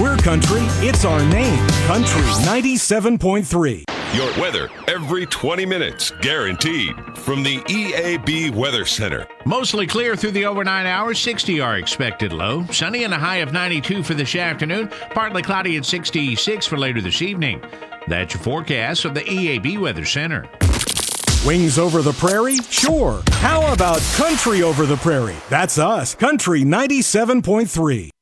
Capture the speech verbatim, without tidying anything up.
We're country. It's our name. Country ninety-seven point three. Your weather every twenty minutes, guaranteed. From the E A B Weather Center. Mostly clear through the overnight hours. sixty our expected low. Sunny and a high of ninety-two for this afternoon. Partly cloudy at sixty-six for later this evening. That's your forecast from the E A B Weather Center. Wings over the prairie? Sure. How about country over the prairie? That's us. Country ninety-seven point three.